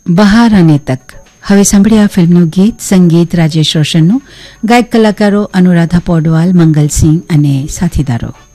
બહાર અને તક. હવે સાંભળ્યા આ ફિલ્મનું ગીત. સંગીત રાજેશ રોશનનું. ગાયક કલાકારો અનુરાધા પૌડવાલ, મંગલસિંહ અને સાથીદારો.